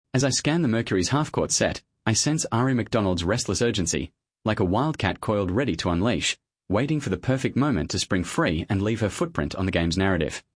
As I scan the Mercury's half-court set, I sense Ari McDonald's restless urgency, like a wildcat coiled ready to unleash, waiting for the perfect moment to spring free and leave her footprint on the game's narrative.